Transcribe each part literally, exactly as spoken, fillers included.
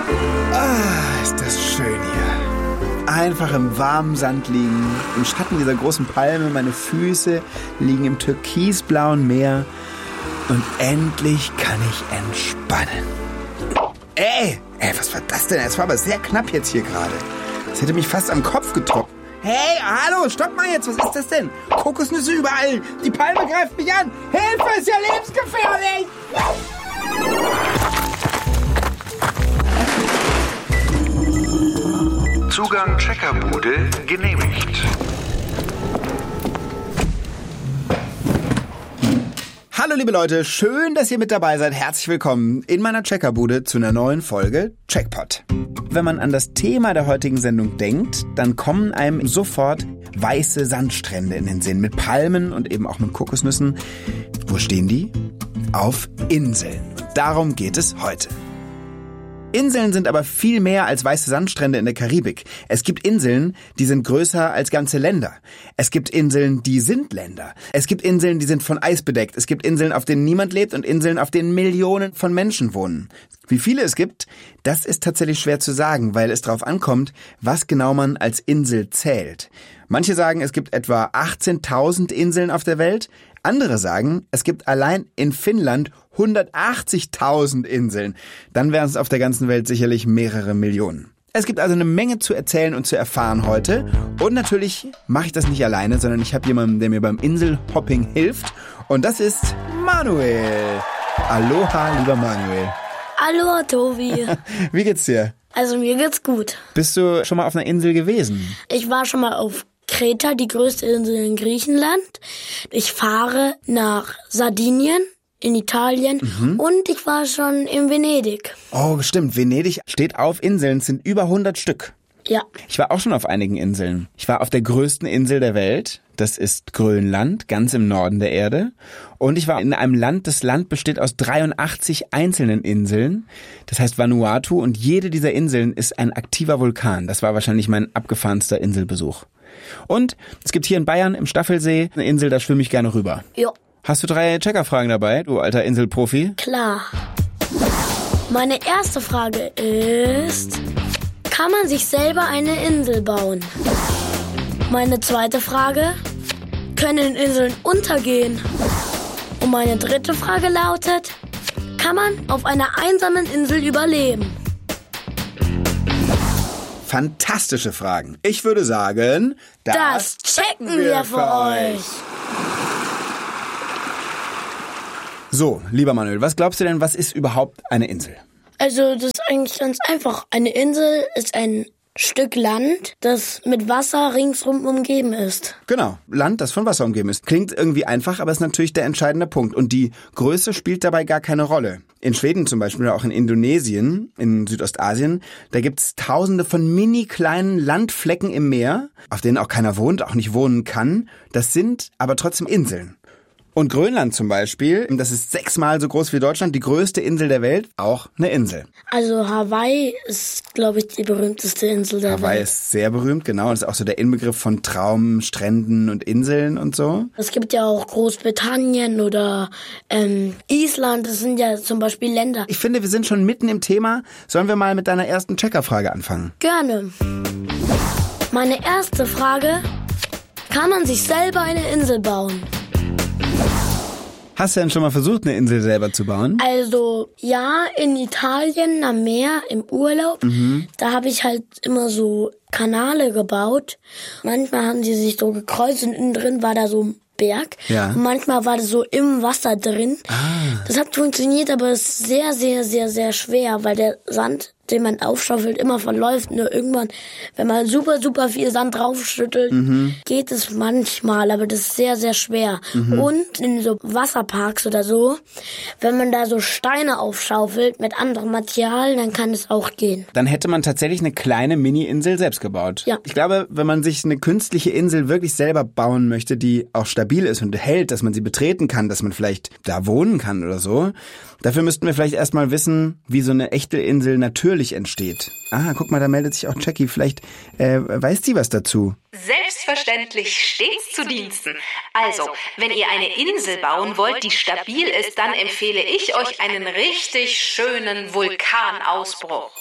Ah, ist das schön hier. Einfach im warmen Sand liegen, im Schatten dieser großen Palme. Meine Füße liegen im türkisblauen Meer. Und endlich kann ich entspannen. Ey, ey, was war das denn? Es war aber sehr knapp jetzt hier gerade. Das hätte mich fast am Kopf getroffen. Hey, hallo, stopp mal jetzt, was ist das denn? Kokosnüsse überall, die Palme greift mich an. Hilfe, ist ja lebensgefährlich. Zugang Checkerbude genehmigt. Hallo liebe Leute, schön, dass ihr mit dabei seid. Herzlich willkommen in meiner Checkerbude zu einer neuen Folge Checkpot. Wenn man an das Thema der heutigen Sendung denkt, dann kommen einem sofort weiße Sandstrände in den Sinn mit Palmen und eben auch mit Kokosnüssen. Wo stehen die? Auf Inseln. Und darum geht es heute. Inseln sind aber viel mehr als weiße Sandstrände in der Karibik. Es gibt Inseln, die sind größer als ganze Länder. Es gibt Inseln, die sind Länder. Es gibt Inseln, die sind von Eis bedeckt. Es gibt Inseln, auf denen niemand lebt und Inseln, auf denen Millionen von Menschen wohnen. Wie viele es gibt, das ist tatsächlich schwer zu sagen, weil es darauf ankommt, was genau man als Insel zählt. Manche sagen, es gibt etwa achtzehntausend Inseln auf der Welt. Andere sagen, es gibt allein in Finnland hundertachtzigtausend Inseln. Dann wären es auf der ganzen Welt sicherlich mehrere Millionen. Es gibt also eine Menge zu erzählen und zu erfahren heute. Und natürlich mache ich das nicht alleine, sondern ich habe jemanden, der mir beim Inselhopping hilft. Und das ist Manuel. Aloha, lieber Manuel. Aloha, Tobi. Wie geht's dir? Also mir geht's gut. Bist du schon mal auf einer Insel gewesen? Ich war schon mal auf Kreta, die größte Insel in Griechenland. Ich fahre nach Sardinien in Italien mhm. und ich war schon in Venedig. Oh, stimmt. Venedig steht auf Inseln, es sind über hundert Stück. Ja. Ich war auch schon auf einigen Inseln. Ich war auf der größten Insel der Welt. Das ist Grönland, ganz im Norden der Erde. Und ich war in einem Land, das Land besteht aus dreiundachtzig einzelnen Inseln. Das heißt Vanuatu. Und jede dieser Inseln ist ein aktiver Vulkan. Das war wahrscheinlich mein abgefahrenster Inselbesuch. Und es gibt hier in Bayern im Staffelsee eine Insel, da schwimme ich gerne rüber. Ja. Hast du drei Checkerfragen dabei, du alter Inselprofi? Klar. Meine erste Frage ist, kann man sich selber eine Insel bauen? Meine zweite Frage, können Inseln untergehen? Und meine dritte Frage lautet, kann man auf einer einsamen Insel überleben? Fantastische Fragen. Ich würde sagen, das, das checken wir für euch. So, lieber Manuel, was glaubst du denn, was ist überhaupt eine Insel? Also, das ist eigentlich ganz einfach. Eine Insel ist ein Stück Land, das mit Wasser ringsrum umgeben ist. Genau, Land, das von Wasser umgeben ist. Klingt irgendwie einfach, aber ist natürlich der entscheidende Punkt. Und die Größe spielt dabei gar keine Rolle. In Schweden zum Beispiel, oder auch in Indonesien, in Südostasien, da gibt's tausende von mini kleinen Landflecken im Meer, auf denen auch keiner wohnt, auch nicht wohnen kann. Das sind aber trotzdem Inseln. Und Grönland zum Beispiel, das ist sechsmal so groß wie Deutschland, die größte Insel der Welt, auch eine Insel. Also Hawaii ist, glaube ich, die berühmteste Insel der Hawaii Welt. Hawaii ist sehr berühmt, genau. Und ist auch so der Inbegriff von Traum, Stränden und Inseln und so. Es gibt ja auch Großbritannien oder ähm, Island, das sind ja zum Beispiel Länder. Ich finde, wir sind schon mitten im Thema. Sollen wir mal mit deiner ersten Checkerfrage anfangen? Gerne. Meine erste Frage, kann man sich selber eine Insel bauen? Hast du denn schon mal versucht, eine Insel selber zu bauen? Also, ja, in Italien am Meer, im Urlaub, mhm. da habe ich halt immer so Kanäle gebaut. Manchmal haben die sich so gekreuzt und innen drin war da so ein Berg. Ja. Und manchmal war das so im Wasser drin. Ah. Das hat funktioniert, aber es ist sehr, sehr, sehr, sehr schwer, weil der Sand, den man aufschaufelt, immer verläuft. Nur irgendwann, wenn man super, super viel Sand draufschüttelt, mhm. geht es manchmal, aber das ist sehr, sehr schwer. Mhm. Und in so Wasserparks oder so, wenn man da so Steine aufschaufelt mit anderem Material, dann kann es auch gehen. Dann hätte man tatsächlich eine kleine Mini-Insel selbst gebaut. Ja. Ich glaube, wenn man sich eine künstliche Insel wirklich selber bauen möchte, die auch stabil ist und hält, dass man sie betreten kann, dass man vielleicht da wohnen kann oder so, dafür müssten wir vielleicht erstmal wissen, wie so eine echte Insel natürlich entsteht. Ah, guck mal, da meldet sich auch Jackie. Vielleicht äh, weiß sie was dazu. Selbstverständlich stets zu Diensten. Also, wenn ihr eine Insel bauen wollt, die stabil ist, dann empfehle ich euch einen richtig schönen Vulkanausbruch.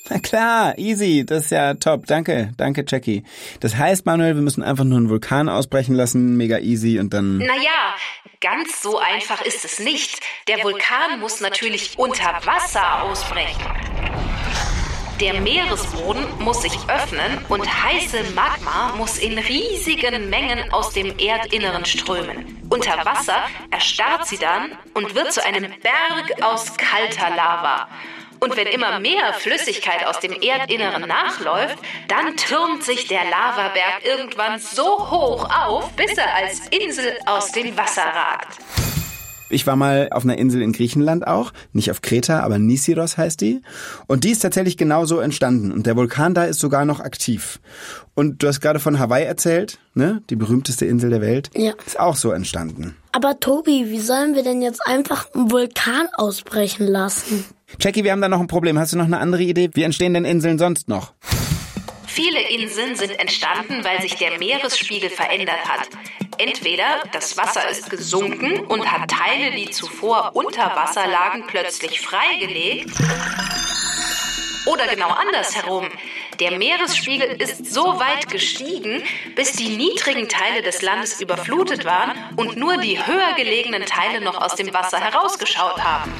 Na klar, easy, das ist ja top. Danke, danke Jackie. Das heißt, Manuel, wir müssen einfach nur einen Vulkan ausbrechen lassen, mega easy und dann... Naja, ganz so einfach ist es nicht. Der Vulkan muss natürlich unter Wasser ausbrechen. Der Meeresboden muss sich öffnen und heiße Magma muss in riesigen Mengen aus dem Erdinneren strömen. Unter Wasser erstarrt sie dann und wird zu einem Berg aus kalter Lava. Und wenn immer mehr Flüssigkeit aus dem Erdinneren nachläuft, dann türmt sich der Lavaberg irgendwann so hoch auf, bis er als Insel aus dem Wasser ragt. Ich war mal auf einer Insel in Griechenland auch, nicht auf Kreta, aber Nisyros heißt die. Und die ist tatsächlich genauso entstanden. Und der Vulkan da ist sogar noch aktiv. Und du hast gerade von Hawaii erzählt, ne? Die berühmteste Insel der Welt. Ja. Ist auch so entstanden. Aber Tobi, wie sollen wir denn jetzt einfach einen Vulkan ausbrechen lassen? Jackie, wir haben da noch ein Problem. Hast du noch eine andere Idee? Wie entstehen denn Inseln sonst noch? Viele Inseln sind entstanden, weil sich der Meeresspiegel verändert hat. Entweder das Wasser ist gesunken und hat Teile, die zuvor unter Wasser lagen, plötzlich freigelegt. Oder genau andersherum. Der Meeresspiegel ist so weit gestiegen, bis die niedrigen Teile des Landes überflutet waren und nur die höher gelegenen Teile noch aus dem Wasser herausgeschaut haben.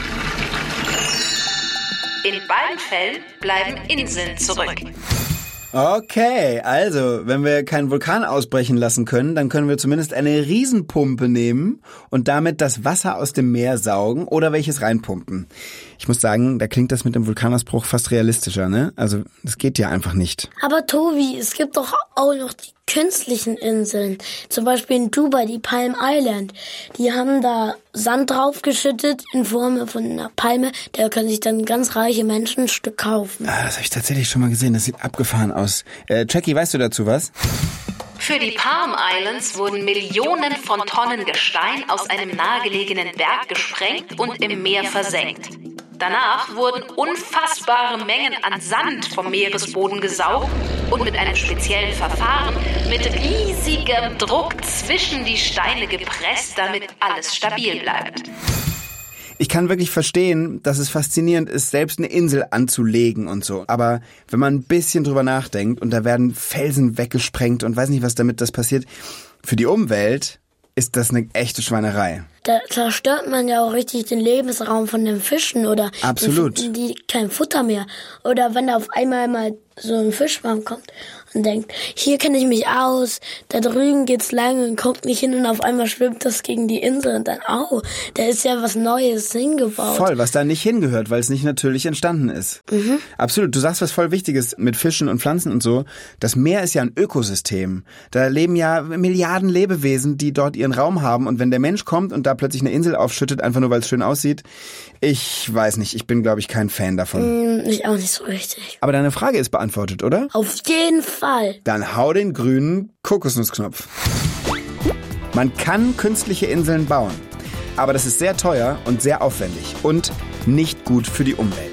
In beiden Fällen bleiben Inseln zurück. Okay, also, wenn wir keinen Vulkan ausbrechen lassen können, dann können wir zumindest eine Riesenpumpe nehmen und damit das Wasser aus dem Meer saugen oder welches reinpumpen. Ich muss sagen, da klingt das mit dem Vulkanausbruch fast realistischer, ne? Also, das geht ja einfach nicht. Aber Tobi, es gibt doch auch noch die künstlichen Inseln. Zum Beispiel in Dubai, die Palm Island. Die haben da Sand draufgeschüttet in Form von einer Palme. Da können sich dann ganz reiche Menschen ein Stück kaufen. Ah, das habe ich tatsächlich schon mal gesehen. Das sieht abgefahren aus. Äh, Jackie, weißt du dazu was? Für die Palm Islands wurden Millionen von Tonnen Gestein aus einem nahegelegenen Berg gesprengt und im Meer versenkt. Danach wurden unfassbare Mengen an Sand vom Meeresboden gesaugt und mit einem speziellen Verfahren mit riesigem Druck zwischen die Steine gepresst, damit alles stabil bleibt. Ich kann wirklich verstehen, dass es faszinierend ist, selbst eine Insel anzulegen und so. Aber wenn man ein bisschen drüber nachdenkt und da werden Felsen weggesprengt und weiß nicht, was damit das passiert, für die Umwelt ist das eine echte Schweinerei. Da zerstört man ja auch richtig den Lebensraum von den Fischen oder absolut. Die, die kein Futter mehr. Oder wenn da auf einmal mal so ein Fischschwarm kommt und denkt, hier kenne ich mich aus, da drüben geht's lang und guckt nicht hin und auf einmal schwimmt das gegen die Insel und dann, au, da ist ja was Neues hingebaut. Voll, was da nicht hingehört, weil es nicht natürlich entstanden ist. Mhm. Absolut, du sagst was voll Wichtiges mit Fischen und Pflanzen und so. Das Meer ist ja ein Ökosystem. Da leben ja Milliarden Lebewesen, die dort ihren Raum haben und wenn der Mensch kommt und da plötzlich eine Insel aufschüttet, einfach nur weil es schön aussieht, ich weiß nicht, ich bin glaube ich kein Fan davon. Mm, ich auch nicht so richtig. Aber deine Frage ist beantwortet, oder? Auf jeden Fall. Dann hau den grünen Kokosnussknopf. Man kann künstliche Inseln bauen, aber das ist sehr teuer und sehr aufwendig und nicht gut für die Umwelt.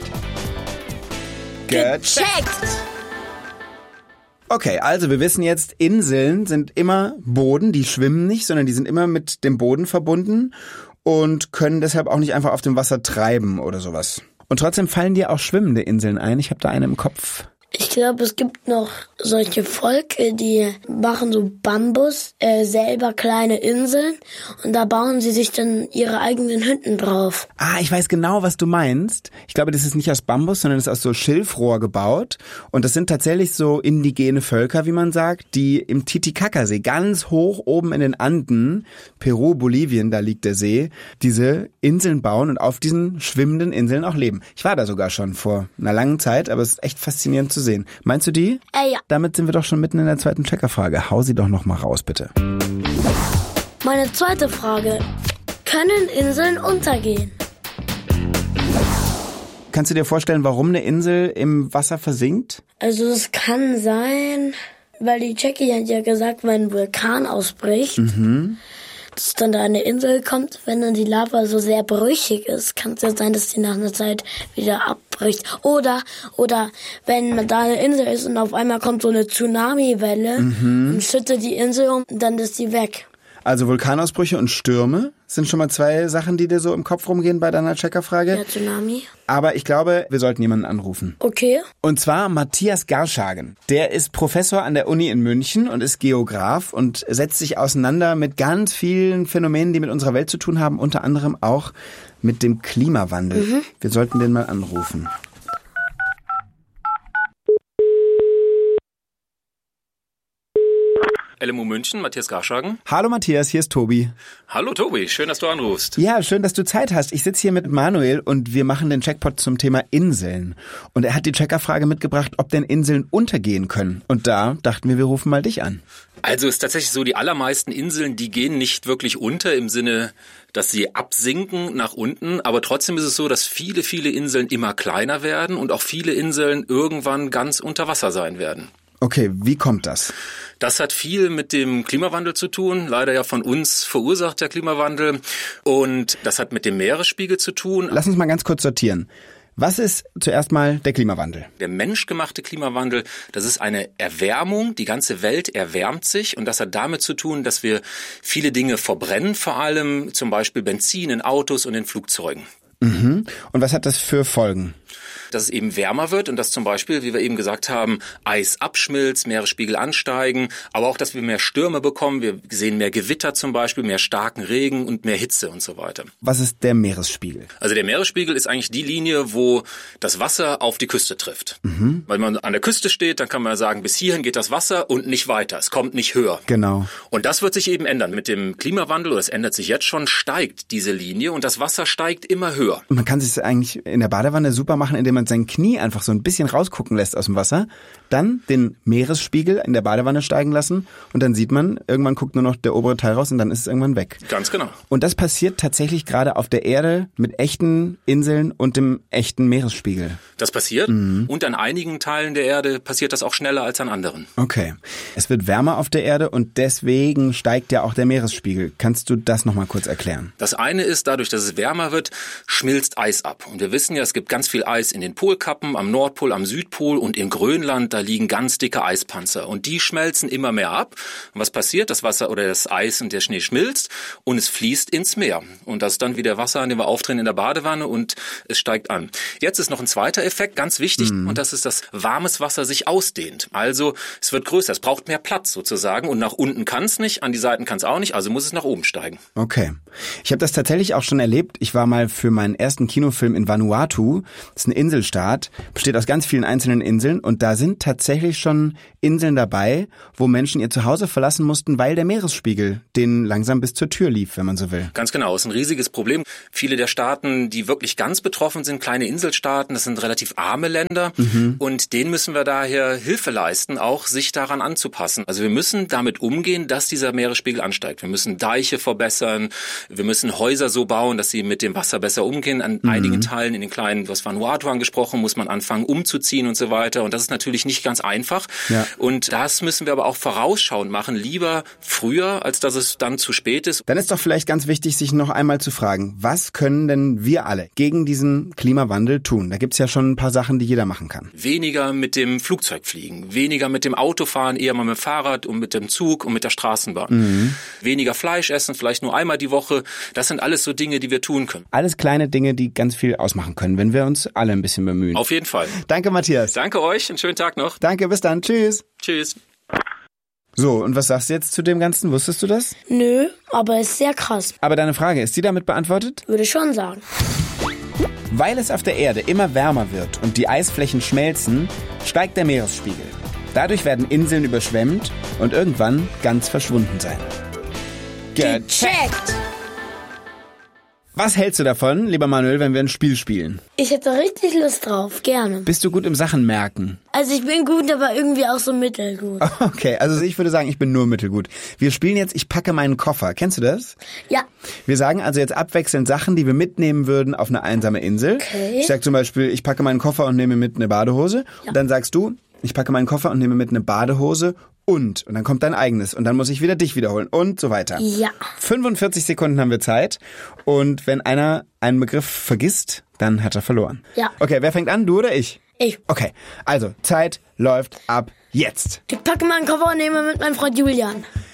Gecheckt! Okay, also wir wissen jetzt, Inseln sind immer Boden, die schwimmen nicht, sondern die sind immer mit dem Boden verbunden und können deshalb auch nicht einfach auf dem Wasser treiben oder sowas. Und trotzdem fallen dir auch schwimmende Inseln ein. Ich habe da eine im Kopf. Ich glaube, es gibt noch solche Volke, die machen so Bambus, äh, selber kleine Inseln und da bauen sie sich dann ihre eigenen Hütten drauf. Ah, ich weiß genau, was du meinst. Ich glaube, das ist nicht aus Bambus, sondern das ist aus so Schilfrohr gebaut und das sind tatsächlich so indigene Völker, wie man sagt, die im Titicacasee, ganz hoch oben in den Anden, Peru, Bolivien, da liegt der See, diese Inseln bauen und auf diesen schwimmenden Inseln auch leben. Ich war da sogar schon vor einer langen Zeit, aber es ist echt faszinierend zu sehen. Meinst du die? Äh, ja. Damit sind wir doch schon mitten in der zweiten Checkerfrage. Hau sie doch noch mal raus, bitte. Meine zweite Frage. Können Inseln untergehen? Kannst du dir vorstellen, warum eine Insel im Wasser versinkt? Also es kann sein, weil die Jackie hat ja gesagt, wenn ein Vulkan ausbricht, mhm. dass dann da eine Insel kommt, wenn dann die Lava so sehr brüchig ist, kann es ja sein, dass die nach einer Zeit wieder abbricht. Oder oder wenn da eine Insel ist und auf einmal kommt so eine Tsunami-Welle mhm. und schüttet die Insel um, dann ist die weg. Also Vulkanausbrüche und Stürme sind schon mal zwei Sachen, die dir so im Kopf rumgehen bei deiner Checkerfrage. Ja, Tsunami. Aber ich glaube, wir sollten jemanden anrufen. Okay. Und zwar Matthias Garschagen. Der ist Professor an der Uni in München und ist Geograf und setzt sich auseinander mit ganz vielen Phänomenen, die mit unserer Welt zu tun haben, unter anderem auch mit dem Klimawandel. Mhm. Wir sollten den mal anrufen. L M U München, Matthias Garschagen. Hallo Matthias, hier ist Tobi. Hallo Tobi, schön, dass du anrufst. Ja, schön, dass du Zeit hast. Ich sitze hier mit Manuel und wir machen den Checkpot zum Thema Inseln. Und er hat die Checkerfrage mitgebracht, ob denn Inseln untergehen können. Und da dachten wir, wir rufen mal dich an. Also es ist tatsächlich so, die allermeisten Inseln, die gehen nicht wirklich unter im Sinne, dass sie absinken nach unten. Aber trotzdem ist es so, dass viele, viele Inseln immer kleiner werden und auch viele Inseln irgendwann ganz unter Wasser sein werden. Okay, wie kommt das? Das hat viel mit dem Klimawandel zu tun, leider ja von uns verursacht der Klimawandel. Und das hat mit dem Meeresspiegel zu tun. Lass uns mal ganz kurz sortieren. Was ist zuerst mal der Klimawandel? Der menschgemachte Klimawandel, das ist eine Erwärmung. Die ganze Welt erwärmt sich und das hat damit zu tun, dass wir viele Dinge verbrennen, vor allem zum Beispiel Benzin in Autos und in Flugzeugen. Mhm. Und was hat das für Folgen? Dass es eben wärmer wird und dass zum Beispiel, wie wir eben gesagt haben, Eis abschmilzt, Meeresspiegel ansteigen, aber auch, dass wir mehr Stürme bekommen. Wir sehen mehr Gewitter zum Beispiel, mehr starken Regen und mehr Hitze und so weiter. Was ist der Meeresspiegel? Also der Meeresspiegel ist eigentlich die Linie, wo das Wasser auf die Küste trifft. Mhm. Weil man an der Küste steht, dann kann man sagen, bis hierhin geht das Wasser und nicht weiter. Es kommt nicht höher. Genau. Und das wird sich eben ändern. Mit dem Klimawandel, oder es ändert sich jetzt schon, steigt diese Linie und das Wasser steigt immer höher. Man kann sich eigentlich in der Badewanne super machen, indem man sein Knie einfach so ein bisschen rausgucken lässt aus dem Wasser, dann den Meeresspiegel in der Badewanne steigen lassen und dann sieht man, irgendwann guckt nur noch der obere Teil raus und dann ist es irgendwann weg. Ganz genau. Und das passiert tatsächlich gerade auf der Erde mit echten Inseln und dem echten Meeresspiegel. Das passiert mhm. und an einigen Teilen der Erde passiert das auch schneller als an anderen. Okay. Es wird wärmer auf der Erde und deswegen steigt ja auch der Meeresspiegel. Kannst du das nochmal kurz erklären? Das eine ist, dadurch, dass es wärmer wird, schmilzt Eis ab. Und wir wissen ja, es gibt ganz viel Eis in den Polkappen, am Nordpol, am Südpol und in Grönland, da liegen ganz dicke Eispanzer. Und die schmelzen immer mehr ab. Und was passiert? Das Wasser oder das Eis und der Schnee schmilzt und es fließt ins Meer. Und das ist dann wieder Wasser, an dem wir aufdrehen in der Badewanne und es steigt an. Jetzt ist noch ein zweiter Effekt, ganz wichtig, mhm. und das ist, dass warmes Wasser sich ausdehnt. Also es wird größer, es braucht mehr Platz sozusagen und nach unten kann es nicht, an die Seiten kann es auch nicht, also muss es nach oben steigen. Okay. Ich habe das tatsächlich auch schon erlebt. Ich war mal für meinen ersten Kinofilm in Vanuatu. Das ist eine Inselstaat, besteht aus ganz vielen einzelnen Inseln und da sind tatsächlich schon Inseln dabei, wo Menschen ihr Zuhause verlassen mussten, weil der Meeresspiegel denen langsam bis zur Tür lief, wenn man so will. Ganz genau, ist ein riesiges Problem. Viele der Staaten, die wirklich ganz betroffen sind, kleine Inselstaaten, das sind relativ arme Länder mhm. und denen müssen wir daher Hilfe leisten, auch sich daran anzupassen. Also wir müssen damit umgehen, dass dieser Meeresspiegel ansteigt. Wir müssen Deiche verbessern, wir müssen Häuser so bauen, dass sie mit dem Wasser besser umgehen. An mhm. einigen Teilen in den kleinen, du hast Vanuatu angesprochen, muss man anfangen umzuziehen und so weiter und das ist natürlich nicht ganz einfach. Ja. Und das müssen wir aber auch vorausschauend machen, lieber früher, als dass es dann zu spät ist. Dann ist doch vielleicht ganz wichtig, sich noch einmal zu fragen, was können denn wir alle gegen diesen Klimawandel tun? Da gibt's ja schon ein paar Sachen, die jeder machen kann. Weniger mit dem Flugzeug fliegen, weniger mit dem Auto fahren, eher mal mit dem Fahrrad und mit dem Zug und mit der Straßenbahn. Mhm. Weniger Fleisch essen, vielleicht nur einmal die Woche. Das sind alles so Dinge, die wir tun können. Alles kleine Dinge, die ganz viel ausmachen können, wenn wir uns alle ein bisschen bemühen. Auf jeden Fall. Danke, Matthias. Danke euch, einen schönen Tag noch. Danke, bis dann. Tschüss. Tschüss. So, und was sagst du jetzt zu dem Ganzen? Wusstest du das? Nö, aber ist sehr krass. Aber deine Frage, ist die damit beantwortet? Würde ich schon sagen. Weil es auf der Erde immer wärmer wird und die Eisflächen schmelzen, steigt der Meeresspiegel. Dadurch werden Inseln überschwemmt und irgendwann ganz verschwunden sein. Gecheckt! Was hältst du davon, lieber Manuel, wenn wir ein Spiel spielen? Ich hätte richtig Lust drauf, gerne. Bist du gut im Sachen merken? Also ich bin gut, aber irgendwie auch so mittelgut. Okay, also ich würde sagen, ich bin nur mittelgut. Wir spielen jetzt Ich packe meinen Koffer. Kennst du das? Ja. Wir sagen also jetzt abwechselnd Sachen, die wir mitnehmen würden auf eine einsame Insel. Okay. Ich sag zum Beispiel, ich packe meinen Koffer und nehme mit eine Badehose. Ja. Und dann sagst du, ich packe meinen Koffer und nehme mit eine Badehose und. Und dann kommt dein eigenes. Und dann muss ich wieder dich wiederholen und so weiter. Ja. fünfundvierzig Sekunden haben wir Zeit. Und wenn einer einen Begriff vergisst, dann hat er verloren. Ja. Okay, wer fängt an, du oder ich? Ich. Okay, also Zeit läuft ab jetzt. Ich packe meinen Koffer und nehme mit meinem Freund Julian.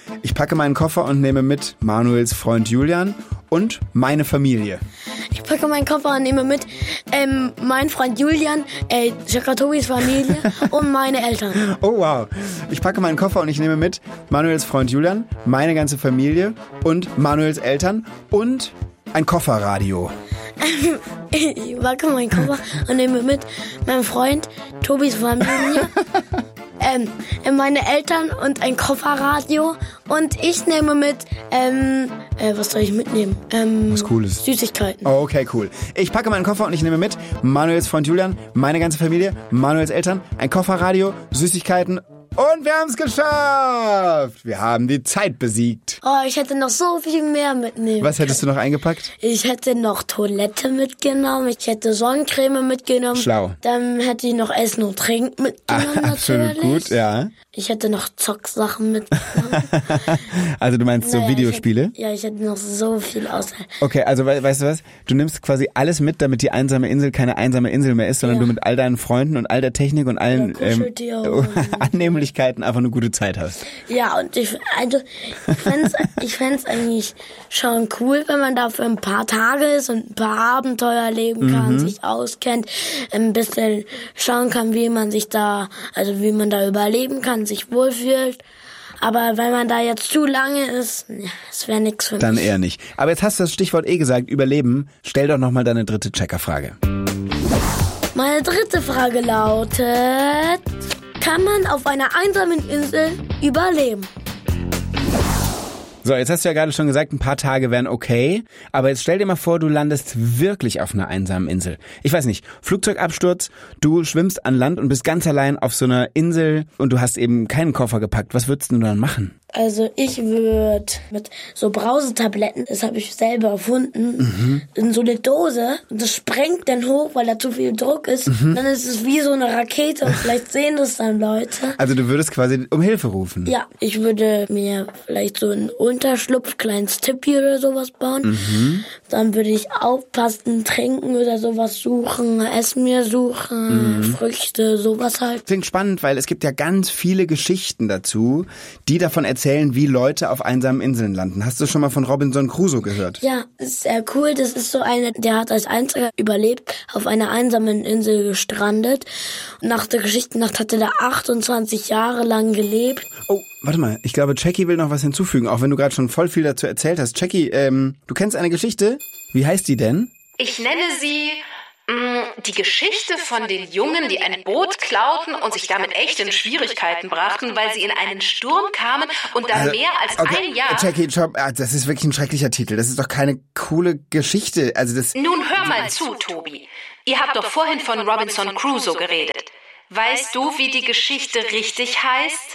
Ich packe meinen Koffer und nehme mit Manuels Freund Julian und meine Familie. Ich packe meinen Koffer und nehme mit ähm, meinen Freund Julian, äh, Checker Tobis Familie und meine Eltern. Oh wow. Ich packe meinen Koffer und ich nehme mit Manuels Freund Julian, meine ganze Familie und Manuels Eltern und ein Kofferradio. Ich packe meinen Koffer und nehme mit meinen Freund Tobis Familie, ähm, meine Eltern und ein Kofferradio. Und ich nehme mit, ähm, äh, was soll ich mitnehmen? Ähm, was Cooles. Süßigkeiten. Oh, okay, cool. Ich packe meinen Koffer und ich nehme mit Manuels Freund Julian, meine ganze Familie, Manuels Eltern, ein Kofferradio, Süßigkeiten und wir haben es geschafft. Wir haben die Zeit besiegt. Oh, ich hätte noch so viel mehr mitnehmen. Was hättest du noch eingepackt? Ich hätte noch Toilette mitgenommen, ich hätte Sonnencreme mitgenommen. Schlau. Dann hätte ich noch Essen und Trinken mitgenommen, ah, absolut natürlich. Gut, ja. Ich hätte noch Zocksachen mitgenommen. Also du meinst naja, so Videospiele? Ich hätte, ja, ich hätte noch so viel Auswahl. Okay, also we- weißt du was? Du nimmst quasi alles mit, damit die einsame Insel keine einsame Insel mehr ist, sondern ja. du mit all deinen Freunden und all der Technik und allen ähm, Annehmlichkeiten einfach eine gute Zeit hast. Ja, und ich, also, ich fänd's, ich fänd's eigentlich schon cool, wenn man da für ein paar Tage ist und ein paar Abenteuer leben kann, Mhm. sich auskennt, ein bisschen schauen kann, wie man sich da, also wie man da überleben kann, sich wohlfühlt. Aber wenn man da jetzt zu lange ist, ja, das wäre nichts für mich. Dann eher nicht. Aber jetzt hast du das Stichwort eh gesagt, Überleben. Stell doch nochmal deine dritte Checkerfrage. Meine dritte Frage lautet, kann man auf einer einsamen Insel überleben? So, jetzt hast du ja gerade schon gesagt, ein paar Tage wären okay. Aber jetzt stell dir mal vor, du landest wirklich auf einer einsamen Insel. Ich weiß nicht, Flugzeugabsturz, du schwimmst an Land und bist ganz allein auf so einer Insel und du hast eben keinen Koffer gepackt. Was würdest du dann machen? Also ich würde mit so Brausetabletten, das habe ich selber erfunden, mhm. in so eine Dose und das sprengt dann hoch, weil da zu viel Druck ist. Mhm. Dann ist es wie so eine Rakete und vielleicht sehen das dann Leute. Also du würdest quasi um Hilfe rufen? Ja, ich würde mir vielleicht so einen Unterschlupf, kleines Tippi oder sowas bauen. Mhm. Dann würde ich aufpassen, trinken oder sowas suchen, Essen mir suchen, mhm. Früchte, sowas halt. Klingt spannend, weil es gibt ja ganz viele Geschichten dazu, die davon erzählen, erzählen, wie Leute auf einsamen Inseln landen. Hast du schon mal von Robinson Crusoe gehört? Ja, ist sehr cool. Das ist so eine, der hat als einziger überlebt, auf einer einsamen Insel gestrandet. Nach der Geschichtennacht hatte er achtundzwanzig Jahre lang gelebt. Oh, warte mal. Ich glaube, Jackie will noch was hinzufügen, auch wenn du gerade schon voll viel dazu erzählt hast. Jackie, ähm, du kennst eine Geschichte? Wie heißt die denn? Ich nenne sie die Geschichte von den Jungen, die ein Boot klauten und sich damit echt in Schwierigkeiten brachten, weil sie in einen Sturm kamen und dann also, mehr als okay. ein Jahr... Jackie, stopp. Das ist wirklich ein schrecklicher Titel. Das ist doch keine coole Geschichte. Also das. Nun hör mal zu, Tobi. Ihr habt doch vorhin von Robinson Crusoe geredet. Weißt du, wie die Geschichte richtig heißt?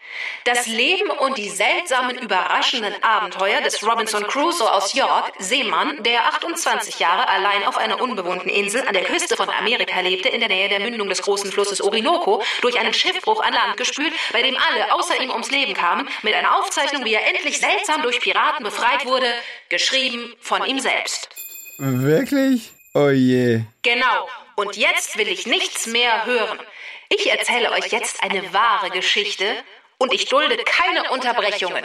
Das Leben und die seltsamen, überraschenden Abenteuer des Robinson Crusoe aus York, Seemann, der achtundzwanzig Jahre allein auf einer unbewohnten Insel an der Küste von Amerika lebte, in der Nähe der Mündung des großen Flusses Orinoco, durch einen Schiffbruch an Land gespült, bei dem alle außer ihm ums Leben kamen, mit einer Aufzeichnung, wie er endlich seltsam durch Piraten befreit wurde, geschrieben von ihm selbst. Wirklich? Oh je. Genau. Und jetzt will ich nichts mehr hören. Ich erzähle euch jetzt eine wahre Geschichte, und ich dulde keine Unterbrechungen.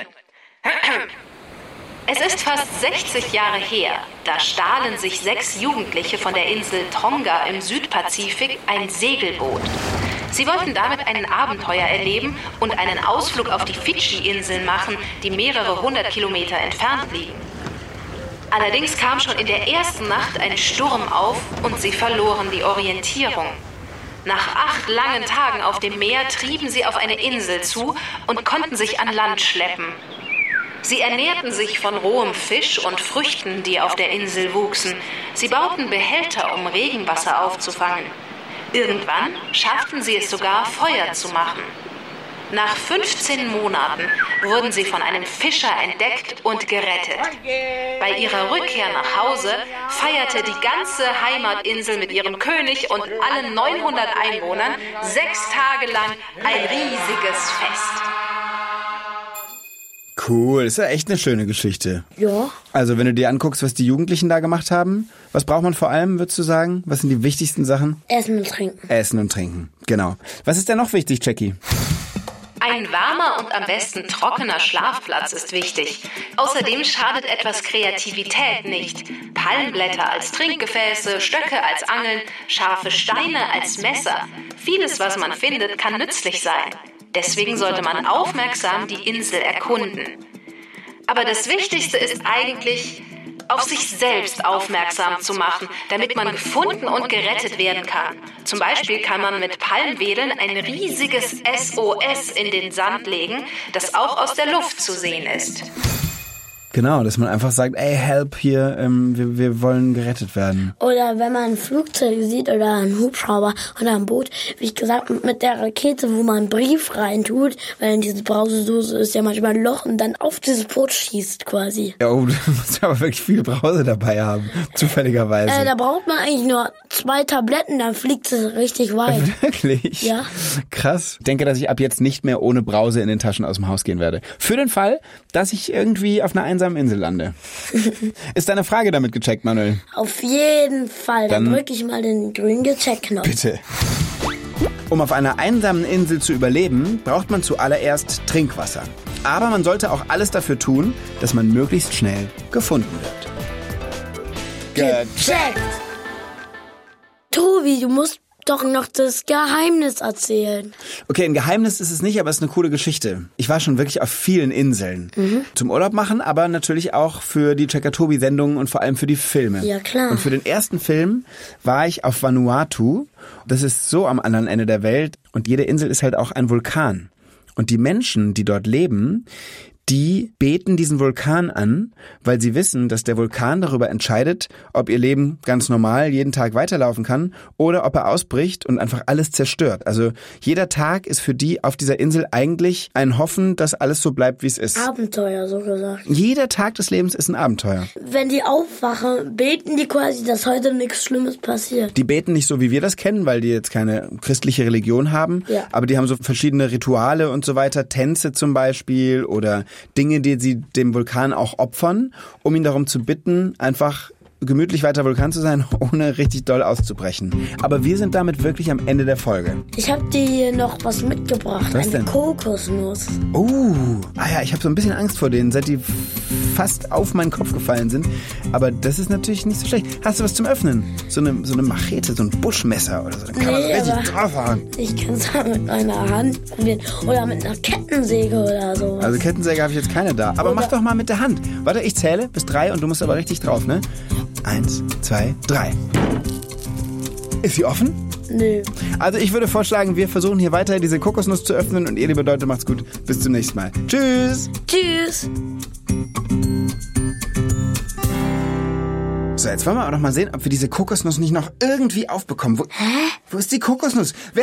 Es ist fast sechzig Jahre her, da stahlen sich sechs Jugendliche von der Insel Tonga im Südpazifik ein Segelboot. Sie wollten damit ein Abenteuer erleben und einen Ausflug auf die Fidschi-Inseln machen, die mehrere hundert Kilometer entfernt liegen. Allerdings kam schon in der ersten Nacht ein Sturm auf und sie verloren die Orientierung. Nach acht langen Tagen auf dem Meer trieben sie auf eine Insel zu und konnten sich an Land schleppen. Sie ernährten sich von rohem Fisch und Früchten, die auf der Insel wuchsen. Sie bauten Behälter, um Regenwasser aufzufangen. Irgendwann schafften sie es sogar, Feuer zu machen. Nach fünfzehn Monaten wurden sie von einem Fischer entdeckt und gerettet. Bei ihrer Rückkehr nach Hause feierte die ganze Heimatinsel mit ihrem König und allen neunhundert Einwohnern sechs Tage lang ein riesiges Fest. Cool, ist ja echt eine schöne Geschichte. Ja. Also wenn du dir anguckst, was die Jugendlichen da gemacht haben, was braucht man vor allem, würdest du sagen? Was sind die wichtigsten Sachen? Essen und Trinken. Essen und Trinken, genau. Was ist denn noch wichtig, Jackie? Ein warmer und am besten trockener Schlafplatz ist wichtig. Außerdem schadet etwas Kreativität nicht. Palmblätter als Trinkgefäße, Stöcke als Angeln, scharfe Steine als Messer. Vieles, was man findet, kann nützlich sein. Deswegen sollte man aufmerksam die Insel erkunden. Aber das Wichtigste ist eigentlich, auf sich selbst aufmerksam zu machen, damit man gefunden und gerettet werden kann. Zum Beispiel kann man mit Palmwedeln ein riesiges S O S in den Sand legen, das auch aus der Luft zu sehen ist. Genau, dass man einfach sagt, ey, help hier, ähm, wir, wir wollen gerettet werden. Oder wenn man ein Flugzeug sieht oder einen Hubschrauber oder ein Boot, wie ich gesagt habe, mit der Rakete, wo man einen Brief reintut, weil in diese Brausedose ist ja manchmal ein Loch und dann auf dieses Boot schießt quasi. Ja, oh, du musst aber wirklich viel Brause dabei haben, zufälligerweise. Äh, da braucht man eigentlich nur zwei Tabletten, dann fliegt es richtig weit. Wirklich? Ja. Krass. Ich denke, dass ich ab jetzt nicht mehr ohne Brause in den Taschen aus dem Haus gehen werde. Für den Fall, dass ich irgendwie auf einer einsamen Insel lande. Ist deine Frage damit gecheckt, Manuel? Auf jeden Fall. Dann, Dann drücke ich mal den grünen Gecheckt-Knopf. Bitte. Um auf einer einsamen Insel zu überleben, braucht man zuallererst Trinkwasser. Aber man sollte auch alles dafür tun, dass man möglichst schnell gefunden wird. Gecheckt! Tobi, du musst doch noch das Geheimnis erzählen. Okay, ein Geheimnis ist es nicht, aber es ist eine coole Geschichte. Ich war schon wirklich auf vielen Inseln. Mhm. Zum Urlaub machen, aber natürlich auch für die Checker-Tobi-Sendungen und vor allem für die Filme. Ja, klar. Und für den ersten Film war ich auf Vanuatu. Das ist so am anderen Ende der Welt. Und jede Insel ist halt auch ein Vulkan. Und die Menschen, die dort leben, die beten diesen Vulkan an, weil sie wissen, dass der Vulkan darüber entscheidet, ob ihr Leben ganz normal jeden Tag weiterlaufen kann oder ob er ausbricht und einfach alles zerstört. Also jeder Tag ist für die auf dieser Insel eigentlich ein Hoffen, dass alles so bleibt, wie es ist. Abenteuer, so gesagt. Jeder Tag des Lebens ist ein Abenteuer. Wenn die aufwachen, beten die quasi, dass heute nichts Schlimmes passiert. Die beten nicht so, wie wir das kennen, weil die jetzt keine christliche Religion haben, ja. Aber die haben so verschiedene Rituale und so weiter, Tänze zum Beispiel oder Dinge, die sie dem Vulkan auch opfern, um ihn darum zu bitten, einfach gemütlich weiter Vulkan zu sein, ohne richtig doll auszubrechen. Aber wir sind damit wirklich am Ende der Folge. Ich habe dir hier noch was mitgebracht. Was eine denn? Kokosnuss. Oh, ah ja, ich habe so ein bisschen Angst vor denen, seit die fast auf meinen Kopf gefallen sind. Aber das ist natürlich nicht so schlecht. Hast du was zum Öffnen? So eine, so eine Machete, so ein Buschmesser oder so. Da kann man Nee, richtig aber draufhauen. Ich kann es halt mit einer Hand probieren. Oder mit einer Kettensäge oder sowas. Also Kettensäge habe ich jetzt keine da. Aber Oder mach doch mal mit der Hand. Warte, ich zähle bis drei und du musst aber richtig drauf, ne? Eins, zwei, drei. Ist sie offen? Nö. Also ich würde vorschlagen, wir versuchen hier weiter diese Kokosnuss zu öffnen und ihr, liebe Leute, macht's gut. Bis zum nächsten Mal. Tschüss! Tschüss. So, jetzt wollen wir auch noch mal sehen, ob wir diese Kokosnuss nicht noch irgendwie aufbekommen. Wo, Hä? Wo ist die Kokosnuss? Wer